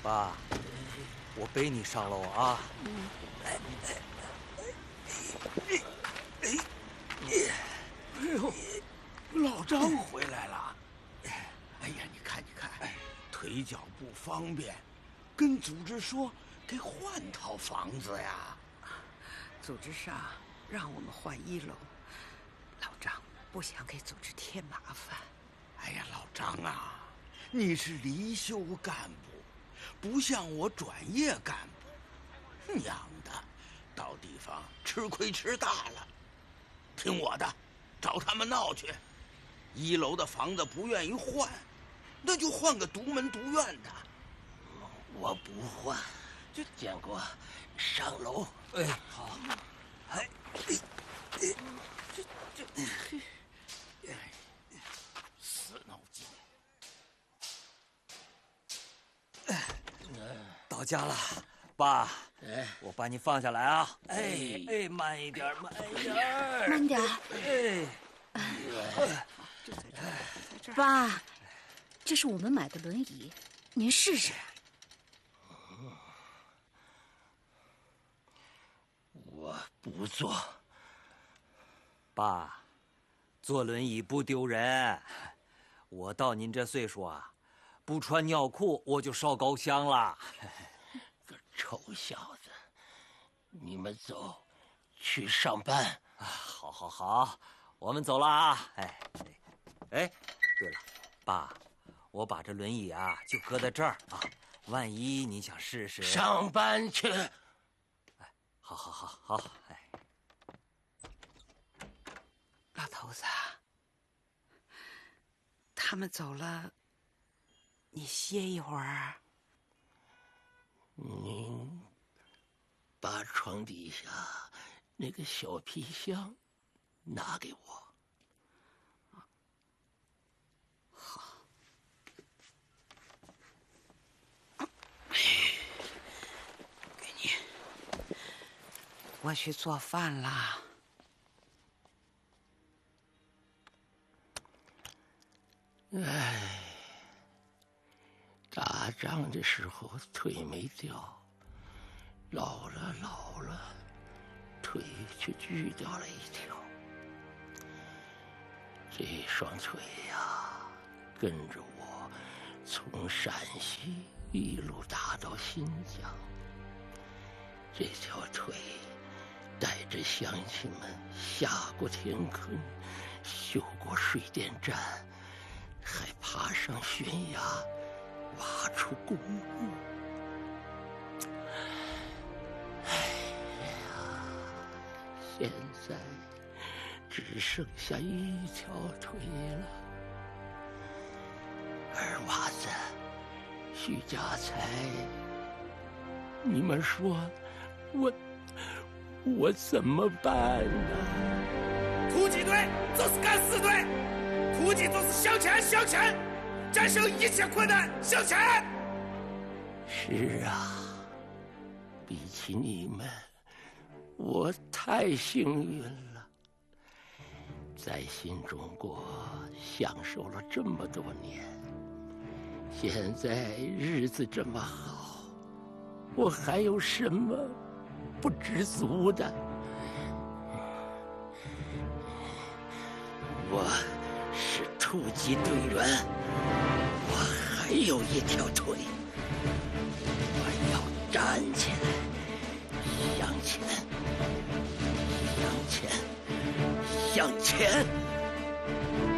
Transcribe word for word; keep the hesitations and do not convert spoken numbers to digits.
爸，我背你上楼啊。 嗯。 哎哎哎哎哎！哎呦，老张回来了。哎呀，你看，你看，腿脚不方便，跟组织说给换套房子呀。 组织上让我们换一楼，老张不想给组织添麻烦。 哎呀，老张啊，你是离休干部，不像我转业干部，娘的，到地方吃亏吃大了。听我的，找他们闹去。一楼的房子不愿意换，那就换个独门独院的。 我不换，就见过上楼。 哎，好。哎，哎，哎， 这这，哎，死脑筋。 到家了，爸。 哎， 我把你放下来啊！哎哎，慢一点，慢一点， 慢点。 哎， 就在这儿，在这儿。 爸，这是我们买的轮椅，您试试。 我不坐。 爸，坐轮椅不丢人。我到您这岁数啊，不穿尿裤我就烧高香了。 个臭小子，你们走，去上班。 啊，好，好，好，我们走了啊！哎，哎，对了，爸，我把这轮椅啊就搁在这儿啊，万一你想试试。 上班去。 哎，好，好，好，好，哎。 老头子，他们走了，你歇一会儿。 您把床底下那个小皮箱拿给我。 好。给你。我去做饭啦。 唉，打仗的时候腿没掉，老了老了，腿却锯掉了一条。这双腿呀，跟着我从陕西一路打到新疆。这条腿带着乡亲们下过田坑，修过水电站，还爬上悬崖，挖出公墓。哎呀，现在只剩下一条腿了。二娃子，徐家财，你们说我我怎么办呢？ 突击队就是敢死队，突击就是向前向前，战胜一切困难向前。 是啊，比起你们，我太幸运了，在新中国享受了这么多年，现在日子这么好，我还有什么不知足的？我是突击队员，我还有一条腿，我要站起来，向前，向前，向前。